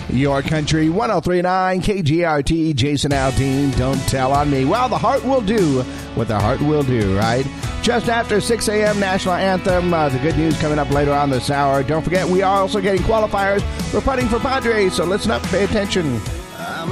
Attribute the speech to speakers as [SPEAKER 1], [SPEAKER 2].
[SPEAKER 1] Your Country 1039 KGRT, Jason Aldean, Don't Tell on Me. Well, the heart will do what the heart will do, right? Just after 6 a.m. National Anthem. The good news coming up later on this hour. Don't forget, we are also getting qualifiers for putting for Padres, so listen up, pay attention.